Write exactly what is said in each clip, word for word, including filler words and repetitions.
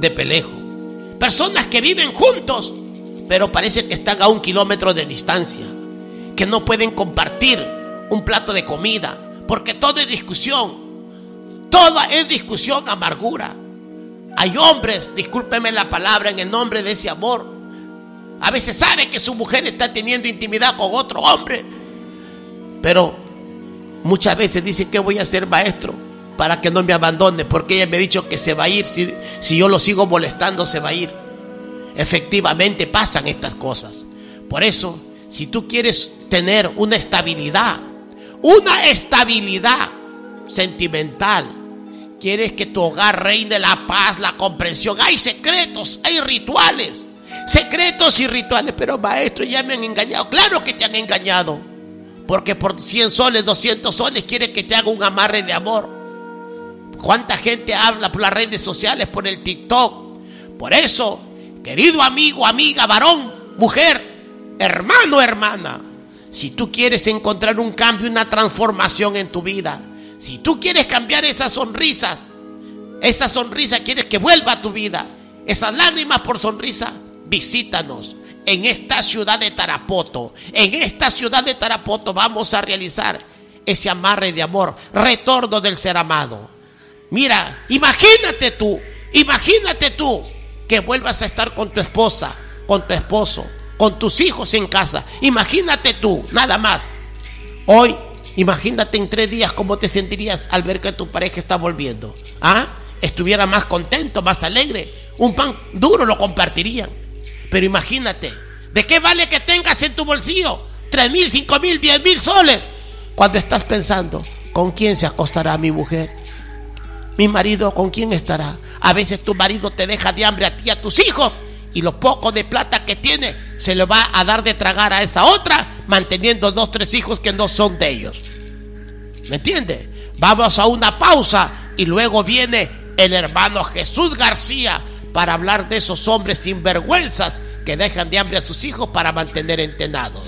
de Pelejo. Personas que viven juntos, pero parece que están a un kilómetro de distancia, que no pueden compartir un plato de comida, porque todo es discusión, toda es discusión, amargura. Hay hombres, discúlpeme la palabra, en el nombre de ese amor, a veces sabe que su mujer está teniendo intimidad con otro hombre, pero muchas veces dice: ¿qué voy a hacer, maestro, para que no me abandone? Porque ella me ha dicho que se va a ir, si, si yo lo sigo molestando se va a ir. Efectivamente pasan estas cosas. Por eso, si tú quieres tener una estabilidad, una estabilidad sentimental, quieres que tu hogar reine la paz, la comprensión, hay secretos, hay rituales, secretos y rituales. Pero maestro, ya me han engañado. Claro que te han engañado, porque por cien soles, doscientos soles quiere que te haga un amarre de amor. ¿Cuánta gente habla por las redes sociales, por el TikTok? Por eso, querido amigo, amiga, varón, mujer, hermano, hermana, si tú quieres encontrar un cambio, una transformación en tu vida, si tú quieres cambiar esas sonrisas, esa sonrisa quieres que vuelva a tu vida, esas lágrimas por sonrisa, visítanos en esta ciudad de Tarapoto. En esta ciudad de Tarapoto vamos a realizar ese amarre de amor, retorno del ser amado. Mira, imagínate tú, imagínate tú que vuelvas a estar con tu esposa, con tu esposo, con tus hijos en casa. Imagínate tú, nada más. Hoy, imagínate en tres días cómo te sentirías al ver que tu pareja está volviendo. ¿Ah? Estuviera más contento, más alegre. Un pan duro lo compartirían. Pero imagínate, ¿de qué vale que tengas en tu bolsillo tres mil, cinco mil, diez mil soles cuando estás pensando: ¿con quién se acostará mi mujer? Mi marido, ¿con quién estará? A veces tu marido te deja de hambre a ti y a tus hijos, y lo poco de plata que tiene se lo va a dar de tragar a esa otra, manteniendo dos, tres hijos que no son de ellos. ¿Me entiendes? Vamos a una pausa y luego viene el hermano Jesús García para hablar de esos hombres sinvergüenzas que dejan de hambre a sus hijos para mantener entrenados.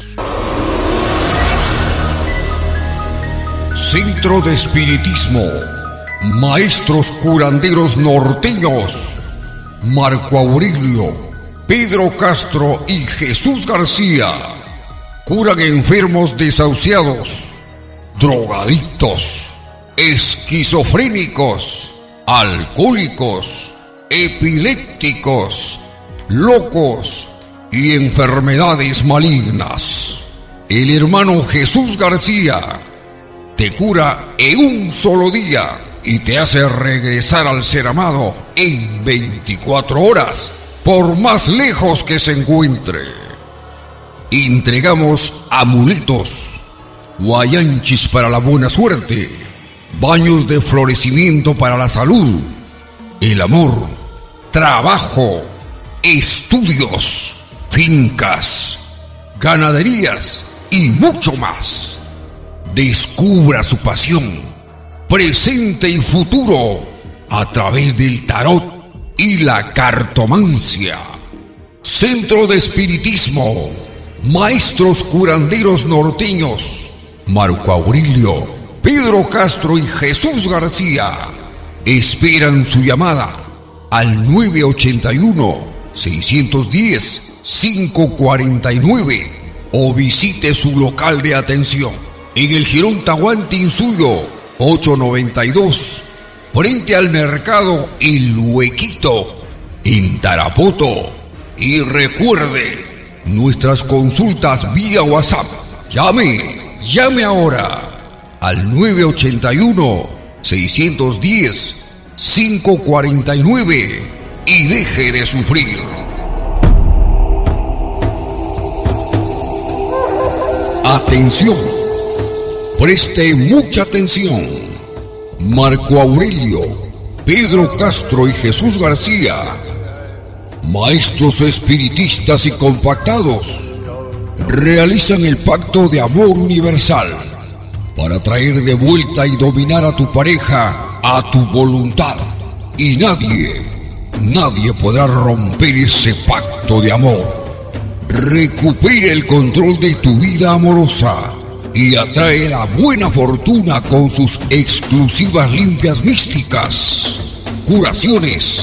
Centro de Espiritismo, Maestros Curanderos Norteños, Marco Aurelio, Pedro Castro y Jesús García. Curan enfermos desahuciados, drogadictos, esquizofrénicos, alcohólicos, epilépticos, locos y enfermedades malignas. El hermano Jesús García te cura en un solo día y te hace regresar al ser amado en veinticuatro horas, por más lejos que se encuentre. Entregamos amuletos, guayanchis para la buena suerte, baños de florecimiento para la salud, el amor, trabajo, estudios, fincas, ganaderías y mucho más. Descubra su pasión, presente y futuro, a través del tarot y la cartomancia. Centro de Espiritismo, Maestros Curanderos Norteños, Marco Aurelio, Pedro Castro y Jesús García esperan su llamada al nueve ochenta y uno, seiscientos diez, cinco cuarenta y nueve o visite su local de atención en el Jirón Tahuantinsuyo ochocientos noventa y dos, frente al mercado El Huequito, en Tarapoto. Y recuerde, nuestras consultas vía WhatsApp. Llame, llame ahora al nueve ochenta y uno, seiscientos diez, cinco cuarenta y nueve y deje de sufrir. Atención, preste mucha atención. Marco Aurelio, Pedro Castro y Jesús García, maestros espiritistas y compactados, realizan el pacto de amor universal para traer de vuelta y dominar a tu pareja a tu voluntad. Y nadie, nadie podrá romper ese pacto de amor. Recupera el control de tu vida amorosa y atrae la buena fortuna con sus exclusivas limpias místicas, curaciones,